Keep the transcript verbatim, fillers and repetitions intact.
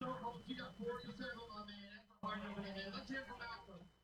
co-host, you got forty-seven, my man. That's a hard number to hit. Let's hear from Malcolm.